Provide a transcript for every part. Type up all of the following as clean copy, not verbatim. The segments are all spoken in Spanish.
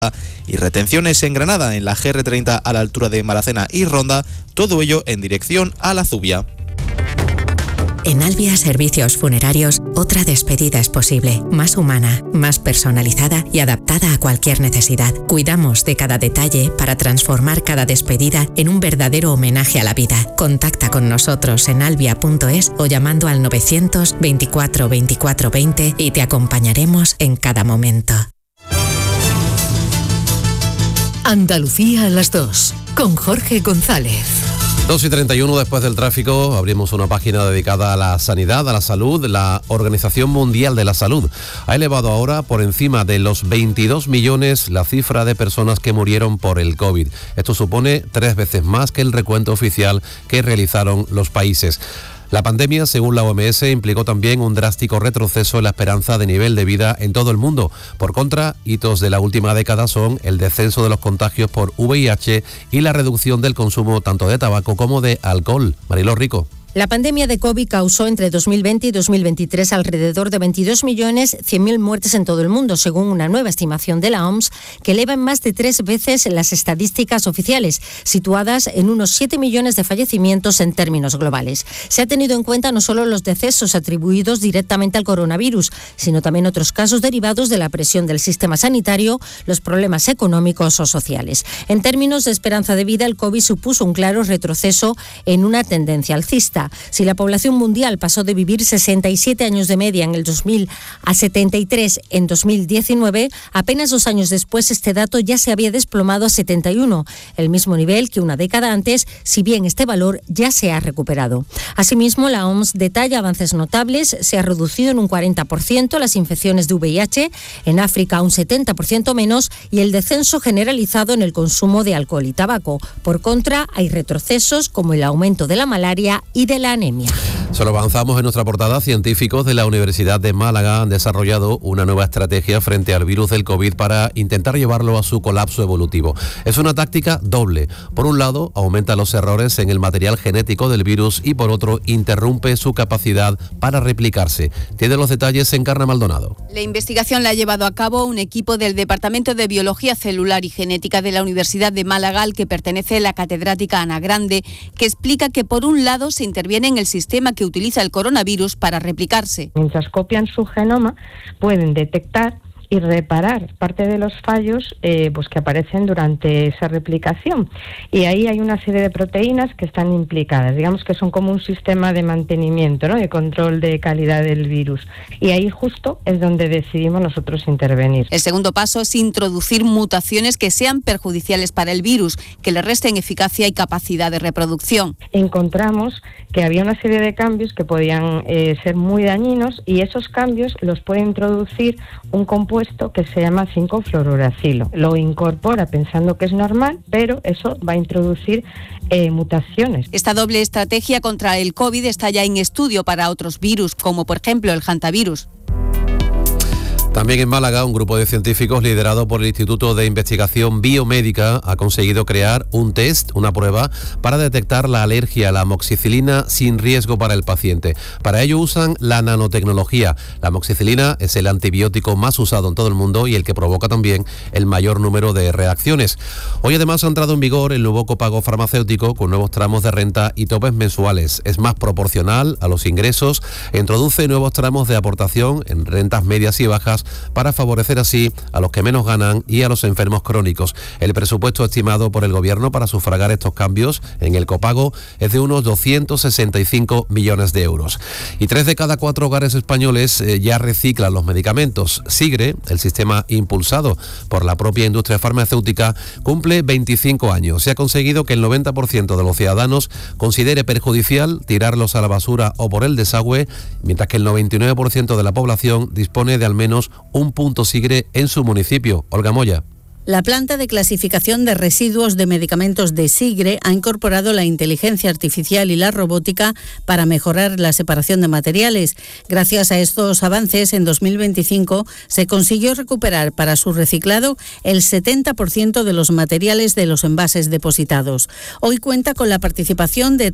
y retenciones en Granada, en la GR30 a la altura de Maracena y Ronda, todo ello en dirección a la Zubia. En Albia Servicios Funerarios, otra despedida es posible, más humana, más personalizada y adaptada a cualquier necesidad. Cuidamos de cada detalle para transformar cada despedida en un verdadero homenaje a la vida. Contacta con nosotros en albia.es o llamando al 900 24 24 20 y te acompañaremos en cada momento. Andalucía a las 2, con Jorge González. 2:31 después del tráfico, abrimos una página dedicada a la sanidad, a la salud. La Organización Mundial de la Salud ha elevado ahora por encima de los 22 millones la cifra de personas que murieron por el COVID. Esto supone 3 veces más que el recuento oficial que realizaron los países. La pandemia, según la OMS, implicó también un drástico retroceso en la esperanza de nivel de vida en todo el mundo. Por contra, hitos de la última década son el descenso de los contagios por VIH y la reducción del consumo tanto de tabaco como de alcohol. Mariló Rico. La pandemia de COVID causó entre 2020 y 2023 alrededor de 22.100.000 muertes en todo el mundo, según una nueva estimación de la OMS, que eleva en más de 3 veces las estadísticas oficiales, situadas en unos 7 millones de fallecimientos en términos globales. Se ha tenido en cuenta no solo los decesos atribuidos directamente al coronavirus, sino también otros casos derivados de la presión del sistema sanitario, los problemas económicos o sociales. En términos de esperanza de vida, el COVID supuso un claro retroceso en una tendencia alcista. Si la población mundial pasó de vivir 67 años de media en el 2000 a 73 en 2019, apenas 2 años después este dato ya se había desplomado a 71, el mismo nivel que una década antes, si bien este valor ya se ha recuperado. Asimismo, la OMS detalla avances notables. Se ha reducido en un 40% las infecciones de VIH, en África un 70% menos, y el descenso generalizado en el consumo de alcohol y tabaco. Por contra, hay retrocesos como el aumento de la malaria y de la anemia. Solo avanzamos en nuestra portada. Científicos de la Universidad de Málaga han desarrollado una nueva estrategia frente al virus del COVID para intentar llevarlo a su colapso evolutivo. Es una táctica doble. Por un lado, aumenta los errores en el material genético del virus y por otro, interrumpe su capacidad para replicarse. Tiene los detalles Encarna Maldonado. La investigación la ha llevado a cabo un equipo del Departamento de Biología Celular y Genética de la Universidad de Málaga, al que pertenece la catedrática Ana Grande, que explica que por un lado se interviene en el sistema que utiliza el coronavirus para replicarse. Mientras copian su genoma, pueden detectar y reparar parte de los fallos que aparecen durante esa replicación. Y ahí hay una serie de proteínas que están implicadas, digamos que son como un sistema de mantenimiento, ¿no?, de control de calidad del virus. Y ahí justo es donde decidimos nosotros intervenir. El segundo paso es introducir mutaciones que sean perjudiciales para el virus, que le resten eficacia y capacidad de reproducción. Encontramos que había una serie de cambios que podían ser muy dañinos, y esos cambios los puede introducir un compuesto que se llama 5-fluoruracilo. Lo incorpora pensando que es normal, pero eso va a introducir mutaciones. Esta doble estrategia contra el COVID está ya en estudio para otros virus, como por ejemplo el hantavirus. También en Málaga, un grupo de científicos liderado por el Instituto de Investigación Biomédica ha conseguido crear un test, una prueba, para detectar la alergia a la amoxicilina sin riesgo para el paciente. Para ello usan la nanotecnología. La amoxicilina es el antibiótico más usado en todo el mundo y el que provoca también el mayor número de reacciones. Hoy además ha entrado en vigor el nuevo copago farmacéutico con nuevos tramos de renta y topes mensuales. Es más proporcional a los ingresos, introduce nuevos tramos de aportación en rentas medias y bajas para favorecer así a los que menos ganan y a los enfermos crónicos. El presupuesto estimado por el Gobierno para sufragar estos cambios en el copago es de unos 265 millones de euros. Y 3 de cada 4 hogares españoles ya reciclan los medicamentos. Sigre, el sistema impulsado por la propia industria farmacéutica, cumple 25 años. Se ha conseguido que el 90% de los ciudadanos considere perjudicial tirarlos a la basura o por el desagüe, mientras que el 99% de la población dispone de al menos un punto Sigre en su municipio. Olga Moya. La planta de clasificación de residuos de medicamentos de Sigre ha incorporado la inteligencia artificial y la robótica para mejorar la separación de materiales. Gracias a estos avances, en 2025 se consiguió recuperar para su reciclado el 70% de los materiales de los envases depositados. Hoy cuenta con la participación de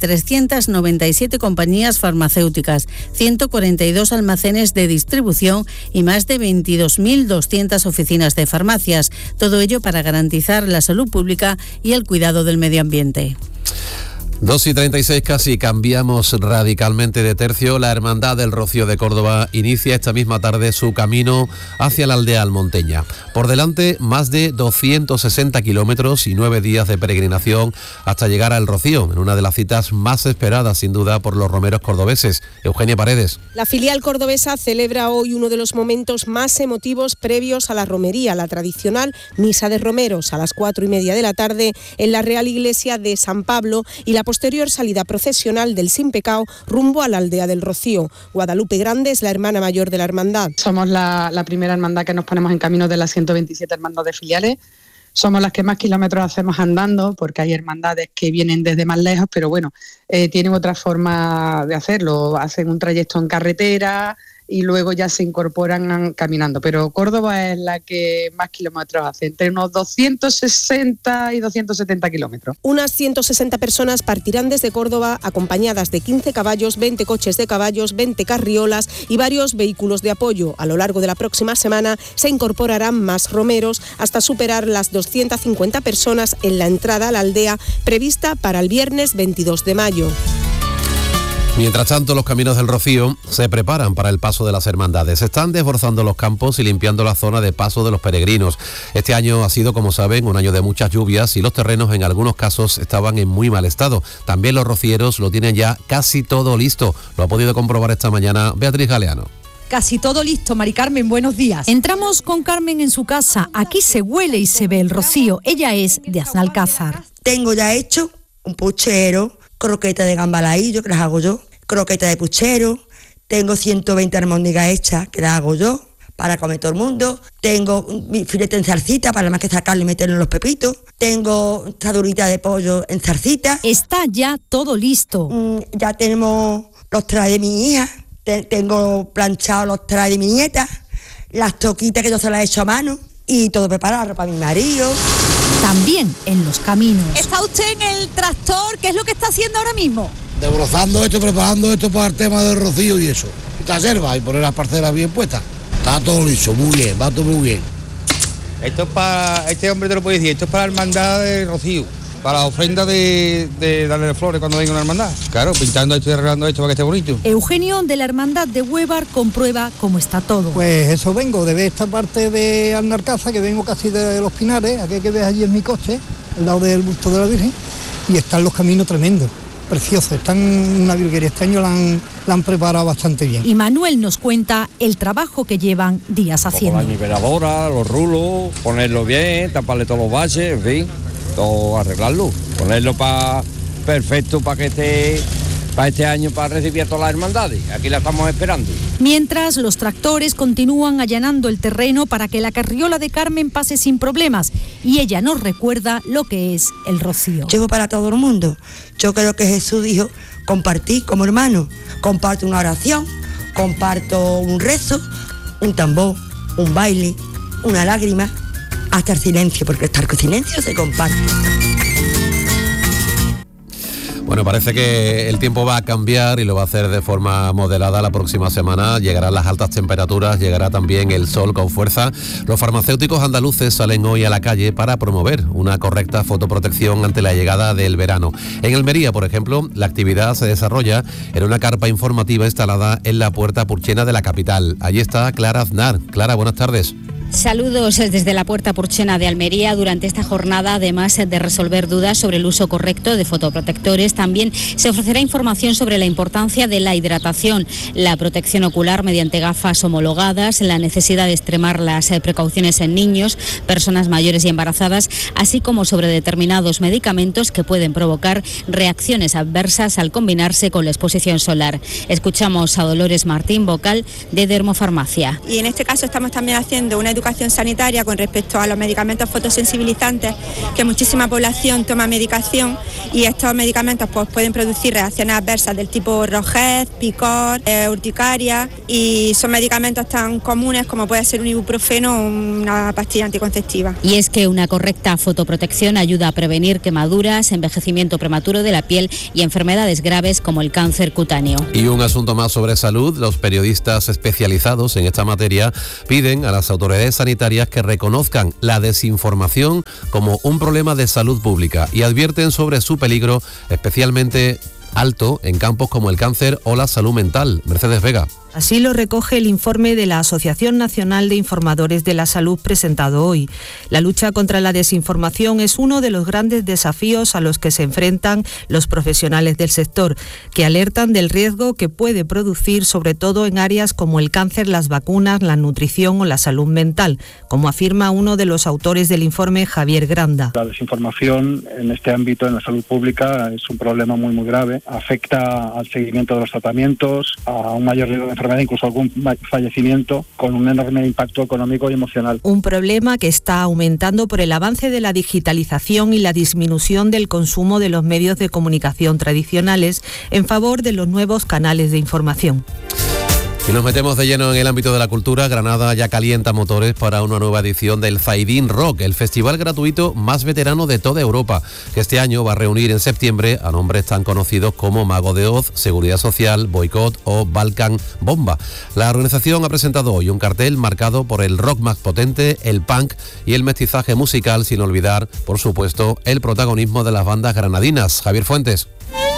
397 compañías farmacéuticas, 142 almacenes de distribución y más de 22.200 oficinas de farmacias. Todo Todo ello para garantizar la salud pública y el cuidado del medio ambiente. 2:36 casi, cambiamos radicalmente de tercio. La Hermandad del Rocío de Córdoba inicia esta misma tarde su camino hacia la aldea almonteña. Por delante, más de 260 kilómetros y 9 días de peregrinación hasta llegar al Rocío, en una de las citas más esperadas sin duda por los romeros cordobeses. Eugenia Paredes. La filial cordobesa celebra hoy uno de los momentos más emotivos previos a la romería, la tradicional misa de romeros a las 4:30 de la tarde en la Real Iglesia de San Pablo y la posterior salida procesional del Sin Pecao rumbo a la aldea del Rocío. Guadalupe Grande es la hermana mayor de la hermandad. Somos la primera hermandad que nos ponemos en camino de las 127 hermandades filiales. Somos las que más kilómetros hacemos andando, porque hay hermandades que vienen desde más lejos, pero bueno, tienen otra forma de hacerlo. Hacen un trayecto en carretera y luego ya se incorporan caminando. Pero Córdoba es la que más kilómetros hace, entre unos 260 y 270 kilómetros. Unas 160 personas partirán desde Córdoba acompañadas de 15 caballos, 20 coches de caballos, 20 carriolas y varios vehículos de apoyo. A lo largo de la próxima semana se incorporarán más romeros hasta superar las 250 personas en la entrada a la aldea prevista para el viernes 22 de mayo. Mientras tanto, los caminos del Rocío se preparan para el paso de las hermandades. Están desbrozando los campos y limpiando la zona de paso de los peregrinos. Este año ha sido, como saben, un año de muchas lluvias y los terrenos en algunos casos estaban en muy mal estado. También los rocieros lo tienen ya casi todo listo. Lo ha podido comprobar esta mañana Beatriz Galeano. Casi todo listo, Mari Carmen, buenos días. Entramos con Carmen en su casa. Aquí se huele y se ve el rocío. Ella es de Aznalcázar. Tengo ya hecho un puchero, croquetas de gamba al ajillo, que las hago yo, croquetas de puchero, tengo 120 almóndigas hechas, que las hago yo, para comer todo el mundo, tengo mi filete en zarcita, para más que sacarlo y meterlo en los pepitos, tengo tadurita de pollo en zarcita. Está ya todo listo. Ya tenemos los trajes de mi hija, tengo planchados los trajes de mi nieta, las toquitas que yo se las he hecho a mano, y todo preparado para mi marido. También en los caminos. ¿Está usted en el tractor? ¿Qué es lo que está haciendo ahora mismo? Desbrozando esto, preparando esto para el tema del rocío y eso. Esta selva y poner las parcelas bien puestas. Está todo listo, muy bien, va todo muy bien. Esto es para, este hombre te lo puede decir, esto es para la hermandad de Rocío, para la ofrenda de darle flores cuando venga una hermandad. Claro, pintando esto y arreglando esto para que esté bonito. Eugenio, de la hermandad de Huévar, comprueba cómo está todo. Pues eso vengo, de esta parte de Aznalcázar, que vengo casi de Los Pinares, aquel que ves allí en mi coche, al lado del busto de la Virgen, y están los caminos tremendos. Precioso, están en una virguería, este año la han preparado bastante bien. Y Manuel nos cuenta el trabajo que llevan días haciendo. La niveladora, los rulos, ponerlo bien, taparle todos los baches, en fin, todo arreglarlo, ponerlo perfecto para que esté para este año, para recibir a todas las hermandades. Aquí la estamos esperando. Mientras, los tractores continúan allanando el terreno para que la carriola de Carmen pase sin problemas y ella nos recuerda lo que es el rocío. Llevo para todo el mundo. Yo creo que Jesús dijo, compartí como hermano. Comparto una oración, comparto un rezo, un tambor, un baile, una lágrima, hasta el silencio, porque hasta el silencio se comparte. Bueno, parece que el tiempo va a cambiar y lo va a hacer de forma moderada la próxima semana. Llegarán las altas temperaturas, llegará también el sol con fuerza. Los farmacéuticos andaluces salen hoy a la calle para promover una correcta fotoprotección ante la llegada del verano. En Almería, por ejemplo, la actividad se desarrolla en una carpa informativa instalada en la Puerta Purchena de la capital. Allí está Clara Aznar. Clara, buenas tardes. Saludos desde la Puerta Purchena de Almería. Durante esta jornada, además de resolver dudas sobre el uso correcto de fotoprotectores, también se ofrecerá información sobre la importancia de la hidratación, la protección ocular mediante gafas homologadas, la necesidad de extremar las precauciones en niños, personas mayores y embarazadas, así como sobre determinados medicamentos que pueden provocar reacciones adversas al combinarse con la exposición solar. Escuchamos a Dolores Martín, vocal de Dermofarmacia. Y en este caso estamos también haciendo una educación sanitaria con respecto a los medicamentos fotosensibilizantes, que muchísima población toma medicación y estos medicamentos pues pueden producir reacciones adversas del tipo rojez, picor, urticaria, y son medicamentos tan comunes como puede ser un ibuprofeno o una pastilla anticonceptiva. Y es que una correcta fotoprotección ayuda a prevenir quemaduras, envejecimiento prematuro de la piel y enfermedades graves como el cáncer cutáneo. Y un asunto más sobre salud. Los periodistas especializados en esta materia piden a las autoridades autoridades sanitarias que reconozcan la desinformación como un problema de salud pública y advierten sobre su peligro, especialmente alto en campos como el cáncer o la salud mental. Mercedes Vega. Así lo recoge el informe de la Asociación Nacional de Informadores de la Salud presentado hoy. La lucha contra la desinformación es uno de los grandes desafíos a los que se enfrentan los profesionales del sector, que alertan del riesgo que puede producir, sobre todo en áreas como el cáncer, las vacunas, la nutrición o la salud mental, como afirma uno de los autores del informe, Javier Granda. La desinformación en este ámbito, en la salud pública, es un problema muy grave. Afecta al seguimiento de los tratamientos, a un mayor riesgo de enfermedad, incluso algún fallecimiento, con un enorme impacto económico y emocional. Un problema que está aumentando por el avance de la digitalización y la disminución del consumo de los medios de comunicación tradicionales en favor de los nuevos canales de información. Y nos metemos de lleno en el ámbito de la cultura. Granada ya calienta motores para una nueva edición del Zaidín Rock, el festival gratuito más veterano de toda Europa, que este año va a reunir en septiembre a nombres tan conocidos como Mago de Oz, Seguridad Social, Boicot o Balkan Bomba. La organización ha presentado hoy un cartel marcado por el rock más potente, el punk y el mestizaje musical, sin olvidar, por supuesto, el protagonismo de las bandas granadinas. Javier Fuentes.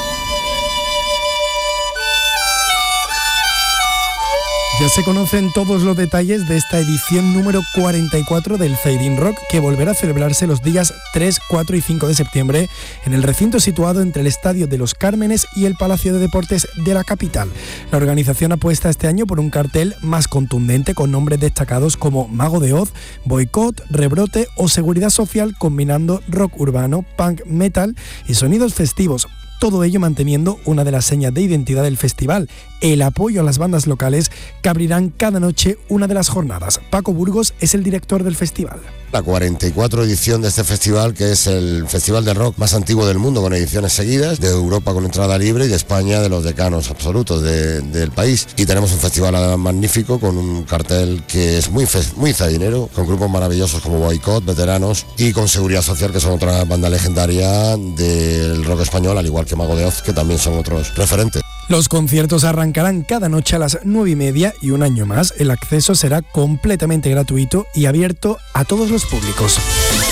Ya se conocen todos los detalles de esta edición número 44 del Zaidín Rock, que volverá a celebrarse los días 3, 4 y 5 de septiembre en el recinto situado entre el Estadio de los Cármenes y el Palacio de Deportes de la capital. La organización apuesta este año por un cartel más contundente con nombres destacados como Mago de Oz, Boicot, Rebrote o Seguridad Social, combinando rock urbano, punk, metal y sonidos festivos. Todo ello manteniendo una de las señas de identidad del festival, el apoyo a las bandas locales que abrirán cada noche una de las jornadas. Paco Burgos es el director del festival. La 44 edición de este festival, que es el festival de rock más antiguo del mundo, con ediciones seguidas, de Europa con entrada libre y de España de los decanos absolutos del país. Y tenemos un festival además magnífico, con un cartel que es muy zaidinero, con grupos maravillosos como Boicot, Veteranos, y con Seguridad Social, que son otra banda legendaria del rock español, al igual que Mago de Oz, que también son otros referentes. Los conciertos arrancarán cada noche a las 9:30 y un año más el acceso será completamente gratuito y abierto a todos los públicos.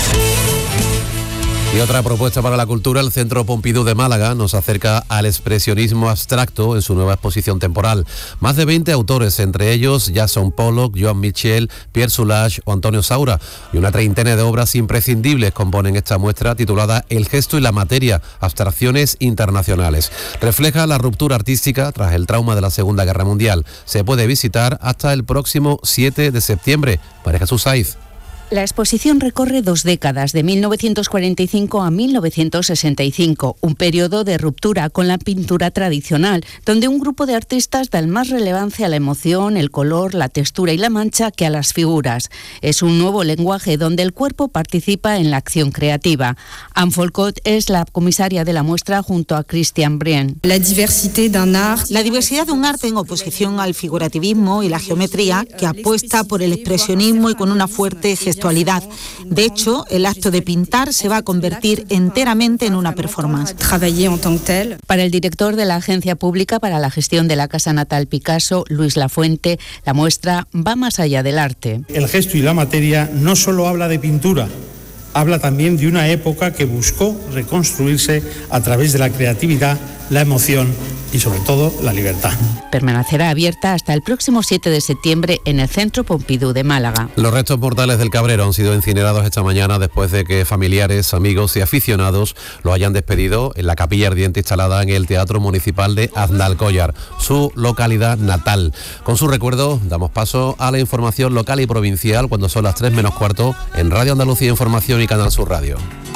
Y otra propuesta para la cultura, el Centro Pompidou de Málaga nos acerca al expresionismo abstracto en su nueva exposición temporal. Más de 20 autores, entre ellos Jason Pollock, Joan Michel, Pierre Soulages o Antonio Saura, y una treintena de obras imprescindibles componen esta muestra titulada El gesto y la materia, abstracciones internacionales. Refleja la ruptura artística tras el trauma de la Segunda Guerra Mundial. Se puede visitar hasta el próximo 7 de septiembre. María Jesús Saiz. La exposición recorre 2 décadas, de 1945 a 1965, un periodo de ruptura con la pintura tradicional, donde un grupo de artistas dan más relevancia a la emoción, el color, la textura y la mancha que a las figuras. Es un nuevo lenguaje donde el cuerpo participa en la acción creativa. Anne Folcott es la comisaria de la muestra junto a Christian Brien. La diversidad de un arte en oposición al figurativismo y la geometría, que apuesta por el expresionismo y con una fuerte gestualidad. De hecho, el acto de pintar se va a convertir enteramente en una performance. Para el director de la Agencia Pública para la Gestión de la Casa Natal Picasso, Luis Lafuente, la muestra va más allá del arte. El gesto y la materia no solo habla de pintura, habla también de una época que buscó reconstruirse a través de la creatividad, la emoción y sobre todo la libertad. Permanecerá abierta hasta el próximo 7 de septiembre en el Centro Pompidou de Málaga. Los restos mortales del Cabrero han sido incinerados esta mañana después de que familiares, amigos y aficionados lo hayan despedido en la capilla ardiente instalada en el Teatro Municipal de Aznalcóllar, su localidad natal. Con su recuerdo damos paso a la información local y provincial cuando son las 3 menos cuarto en Radio Andalucía Información y Canal Sur Radio.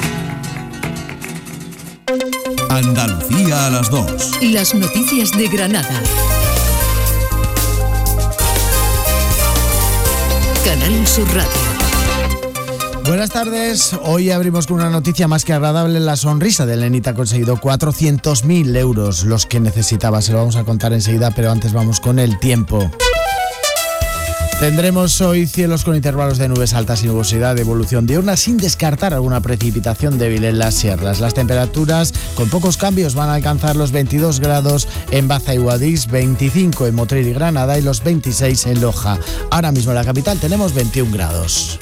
Andalucía a las 2. Las noticias de Granada. Canal Sur Radio. Buenas tardes. Hoy abrimos con una noticia más que agradable. La sonrisa de Elenita ha conseguido 400.000 euros, los que necesitaba. Se lo vamos a contar enseguida, pero antes vamos con el tiempo. Tendremos hoy cielos con intervalos de nubes altas y nubosidad de evolución diurna, sin descartar alguna precipitación débil en las sierras. Las temperaturas con pocos cambios van a alcanzar los 22 grados en Baza y Guadix, 25 en Motril y Granada y los 26 en Loja. Ahora mismo en la capital tenemos 21 grados.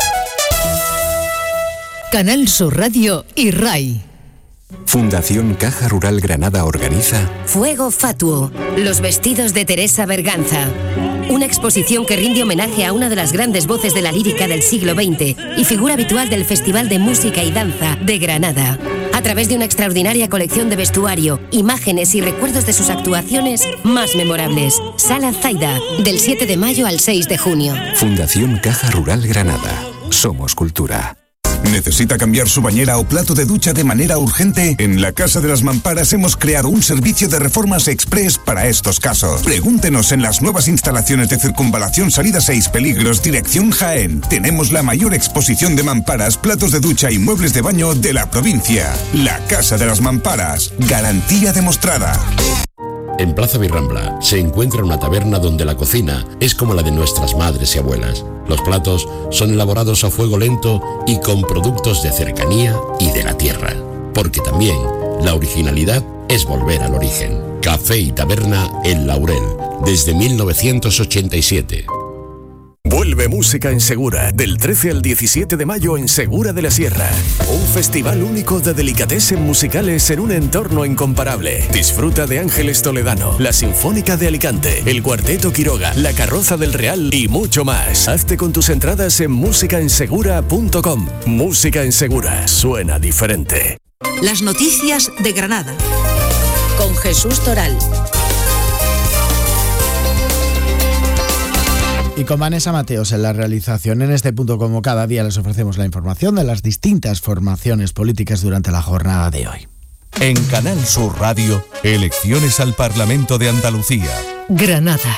Canal Sur Radio y RAI. Fundación Caja Rural Granada organiza Fuego Fatuo, los vestidos de Teresa Berganza. Una exposición que rinde homenaje a una de las grandes voces de la lírica del siglo XX y figura habitual del Festival de Música y Danza de Granada. A través de una extraordinaria colección de vestuario, imágenes y recuerdos de sus actuaciones más memorables. Sala Zaida, del 7 de mayo al 6 de junio. Fundación Caja Rural Granada. Somos cultura. ¿Necesita cambiar su bañera o plato de ducha de manera urgente? En la Casa de las Mamparas hemos creado un servicio de reformas express para estos casos. Pregúntenos en las nuevas instalaciones de Circunvalación Salida 6 Peligros, dirección Jaén. Tenemos la mayor exposición de mamparas, platos de ducha y muebles de baño de la provincia. La Casa de las Mamparas. Garantía demostrada. En Plaza Birrambla se encuentra una taberna donde la cocina es como la de nuestras madres y abuelas. Los platos son elaborados a fuego lento y con productos de cercanía y de la tierra. Porque también la originalidad es volver al origen. Café y Taberna El Laurel, desde 1987. Vuelve Música en Segura, del 13 al 17 de mayo en Segura de la Sierra. Un festival único de delicatessen musicales en un entorno incomparable. Disfruta de Ángeles Toledano, la Sinfónica de Alicante, el Cuarteto Quiroga, la Carroza del Real y mucho más. Hazte con tus entradas en musicaensegura.com. Música en Segura, suena diferente. Las noticias de Granada. Con Jesús Toral. Y con Vanessa Mateos en la realización. En este punto, como cada día, les ofrecemos la información de las distintas formaciones políticas durante la jornada de hoy. En Canal Sur Radio, elecciones al Parlamento de Andalucía. Granada.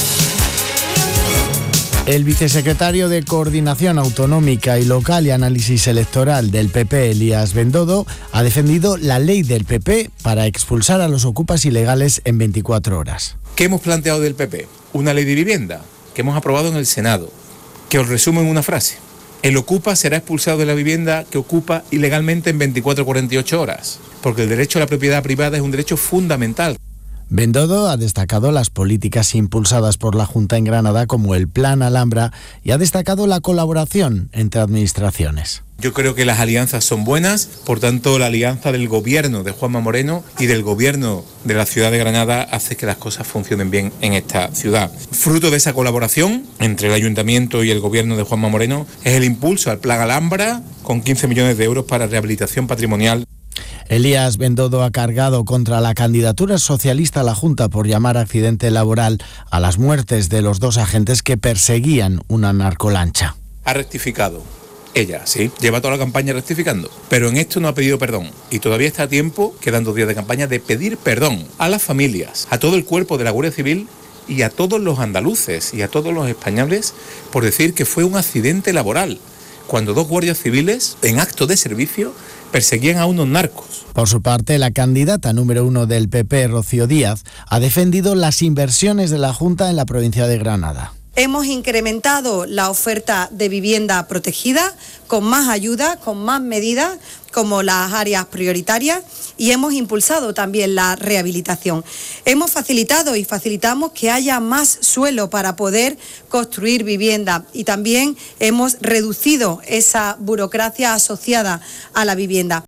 El vicesecretario de Coordinación Autonómica y Local y Análisis Electoral del PP, Elías Bendodo, ha defendido la ley del PP para expulsar a los ocupas ilegales en 24 horas. ¿Qué hemos planteado del PP? Una ley de vivienda que hemos aprobado en el Senado, que os resumo en una frase. El ocupa será expulsado de la vivienda que ocupa ilegalmente en 24 o 48 horas, porque el derecho a la propiedad privada es un derecho fundamental. Bendodo ha destacado las políticas impulsadas por la Junta en Granada como el Plan Alhambra y ha destacado la colaboración entre administraciones. Yo creo que las alianzas son buenas, por tanto la alianza del gobierno de Juanma Moreno y del gobierno de la ciudad de Granada hace que las cosas funcionen bien en esta ciudad. Fruto de esa colaboración entre el ayuntamiento y el gobierno de Juanma Moreno es el impulso al Plan Alhambra con 15 millones de euros para rehabilitación patrimonial. Elías Bendodo ha cargado contra la candidatura socialista a la Junta por llamar accidente laboral a las muertes de los dos agentes que perseguían una narcolancha. Ha rectificado. Ella, sí, lleva toda la campaña rectificando, pero en esto no ha pedido perdón y todavía está a tiempo, quedan 2 días de campaña, de pedir perdón a las familias, a todo el cuerpo de la Guardia Civil y a todos los andaluces y a todos los españoles por decir que fue un accidente laboral, cuando 2 guardias civiles, en acto de servicio, perseguían a unos narcos. Por su parte, la candidata número 1 del PP, Rocío Díaz, ha defendido las inversiones de la Junta en la provincia de Granada. Hemos incrementado la oferta de vivienda protegida con más ayuda, con más medidas como las áreas prioritarias y hemos impulsado también la rehabilitación. Hemos facilitado y facilitamos que haya más suelo para poder construir vivienda y también hemos reducido esa burocracia asociada a la vivienda.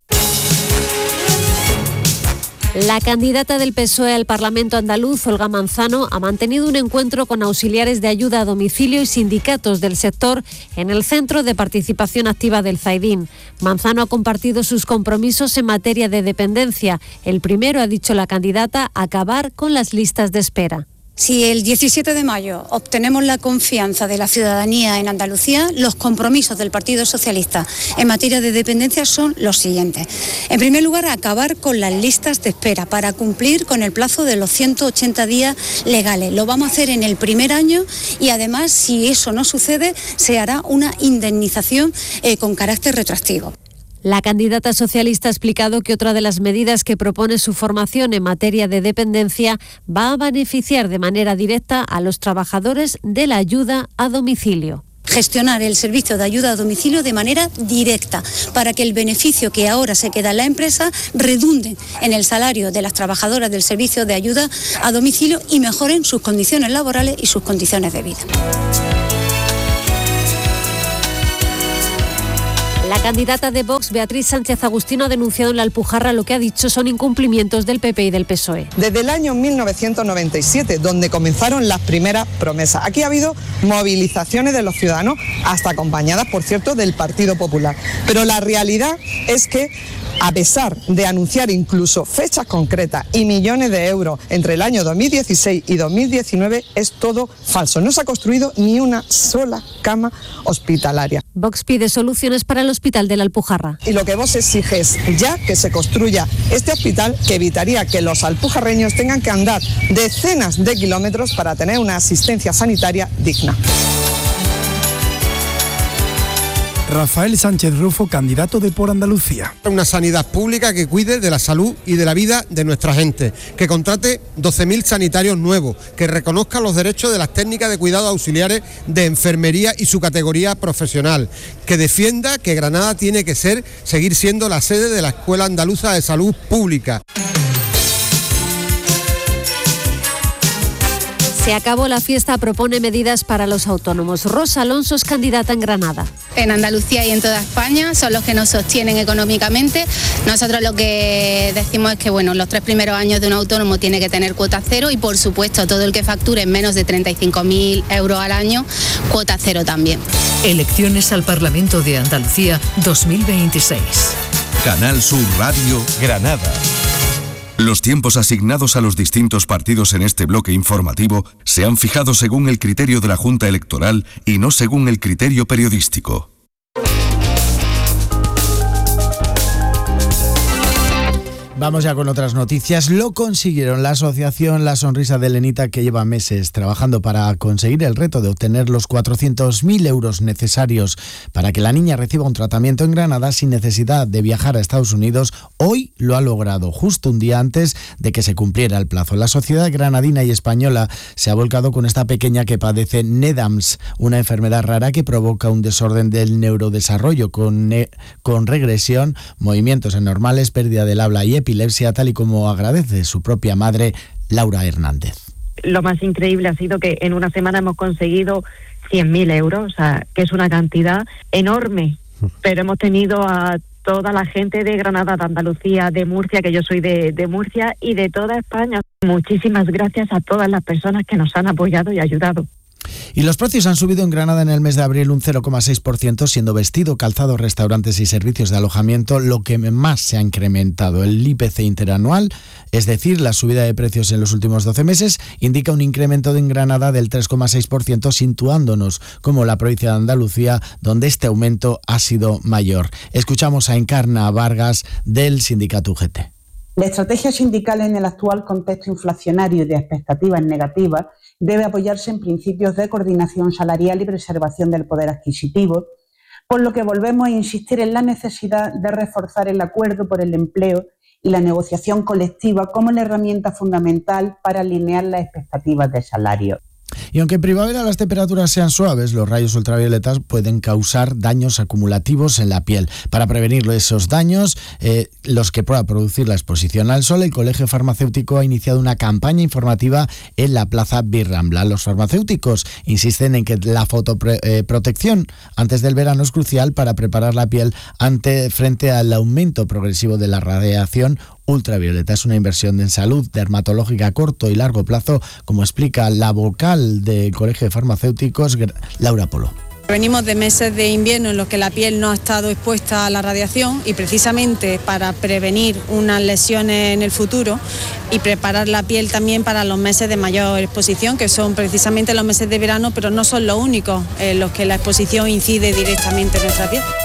La candidata del PSOE al Parlamento andaluz, Olga Manzano, ha mantenido un encuentro con auxiliares de ayuda a domicilio y sindicatos del sector en el Centro de Participación Activa del Zaidín. Manzano ha compartido sus compromisos en materia de dependencia. El primero, ha dicho la candidata, acabar con las listas de espera. Si el 17 de mayo obtenemos la confianza de la ciudadanía en Andalucía, los compromisos del Partido Socialista en materia de dependencia son los siguientes. En primer lugar, acabar con las listas de espera para cumplir con el plazo de los 180 días legales. Lo vamos a hacer en el primer año y además, si eso no sucede, se hará una indemnización con carácter retroactivo. La candidata socialista ha explicado que otra de las medidas que propone su formación en materia de dependencia va a beneficiar de manera directa a los trabajadores de la ayuda a domicilio. Gestionar el servicio de ayuda a domicilio de manera directa para que el beneficio que ahora se queda en la empresa redunde en el salario de las trabajadoras del servicio de ayuda a domicilio y mejoren sus condiciones laborales y sus condiciones de vida. La candidata de Vox, Beatriz Sánchez Agustino, ha denunciado en la Alpujarra lo que ha dicho son incumplimientos del PP y del PSOE. Desde el año 1997, donde comenzaron las primeras promesas. Aquí ha habido movilizaciones de los ciudadanos, hasta acompañadas, por cierto, del Partido Popular. Pero la realidad es que, a pesar de anunciar incluso fechas concretas y millones de euros entre el año 2016 y 2019, es todo falso. No se ha construido ni una sola cama hospitalaria. Vox pide soluciones para el hospital de la Alpujarra. Y lo que Vox exige es ya que se construya este hospital, que evitaría que los alpujarreños tengan que andar decenas de kilómetros para tener una asistencia sanitaria digna. Rafael Sánchez Rufo, candidato de Por Andalucía. Una sanidad pública que cuide de la salud y de la vida de nuestra gente, que contrate 12.000 sanitarios nuevos, que reconozca los derechos de las técnicas de cuidados auxiliares de enfermería y su categoría profesional, que defienda que Granada tiene que seguir siendo la sede de la Escuela Andaluza de Salud Pública. Se acabó la fiesta, propone medidas para los autónomos. Rosa Alonso es candidata en Granada. En Andalucía y en toda España son los que nos sostienen económicamente. Nosotros lo que decimos es que los 3 primeros años de un autónomo tiene que tener cuota cero y, por supuesto, todo el que facture menos de 35.000 euros al año, cuota cero también. Elecciones al Parlamento de Andalucía 2026. Canal Sur Radio, Granada. Los tiempos asignados a los distintos partidos en este bloque informativo se han fijado según el criterio de la Junta Electoral y no según el criterio periodístico. Vamos ya con otras noticias. Lo consiguieron. La asociación La Sonrisa de Elenita, que lleva meses trabajando para conseguir el reto de obtener los 400.000 euros necesarios para que la niña reciba un tratamiento en Granada sin necesidad de viajar a Estados Unidos, hoy lo ha logrado, justo un día antes de que se cumpliera el plazo. La sociedad granadina y española se ha volcado con esta pequeña que padece NEDAMS, una enfermedad rara que provoca un desorden del neurodesarrollo con regresión, movimientos anormales, pérdida del habla y epilepsia, tal y como agradece su propia madre, Laura Hernández. Lo más increíble ha sido que en una semana hemos conseguido 100.000 euros, o sea, que es una cantidad enorme, pero hemos tenido a toda la gente de Granada, de Andalucía, de Murcia, que yo soy de Murcia, y de toda España. Muchísimas gracias a todas las personas que nos han apoyado y ayudado. Y los precios han subido en Granada en el mes de abril un 0,6%, siendo vestido, calzado, restaurantes y servicios de alojamiento lo que más se ha incrementado. El IPC interanual, es decir, la subida de precios en los últimos 12 meses, indica un incremento en Granada del 3,6%, situándonos como la provincia de Andalucía, donde este aumento ha sido mayor. Escuchamos a Encarna Vargas, del sindicato UGT. La estrategia sindical en el actual contexto inflacionario y de expectativas negativas debe apoyarse en principios de coordinación salarial y preservación del poder adquisitivo, por lo que volvemos a insistir en la necesidad de reforzar el acuerdo por el empleo y la negociación colectiva como la herramienta fundamental para alinear las expectativas de salario. Y aunque en primavera las temperaturas sean suaves, los rayos ultravioletas pueden causar daños acumulativos en la piel. Para prevenir esos daños, los que pueda producir la exposición al sol, el Colegio Farmacéutico ha iniciado una campaña informativa en la Plaza Birrambla. Los farmacéuticos insisten en que la fotoprotección antes del verano es crucial para preparar la piel frente al aumento progresivo de la radiación ultravioleta. Es una inversión en salud dermatológica a corto y largo plazo, como explica la vocal del Colegio de Farmacéuticos, Laura Polo. Venimos de meses de invierno en los que la piel no ha estado expuesta a la radiación y precisamente para prevenir unas lesiones en el futuro y preparar la piel también para los meses de mayor exposición, que son precisamente los meses de verano, pero no son los únicos en los que la exposición incide directamente en nuestra piel.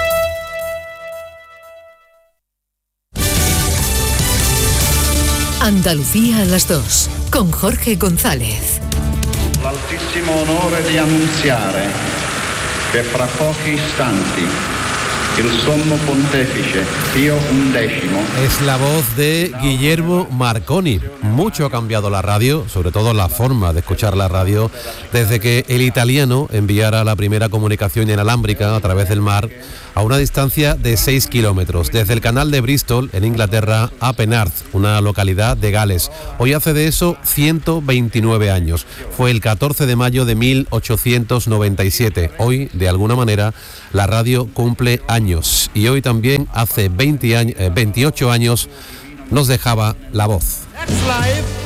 Andalucía a las 2, con Jorge González. L'altissimo onore di annunziare che fra pochi istanti il sommo pontefice Pío XI. Es la voz de Guillermo Marconi. Mucho ha cambiado la radio, sobre todo la forma de escuchar la radio, desde que el italiano enviara la primera comunicación inalámbrica a través del mar a una distancia de 6 kilómetros, desde el canal de Bristol, en Inglaterra, a Penarth, una localidad de Gales. Hoy hace de eso 129 años. Fue el 14 de mayo de 1897. Hoy, de alguna manera, la radio cumple años. Y hoy también, hace 28 años, nos dejaba la voz.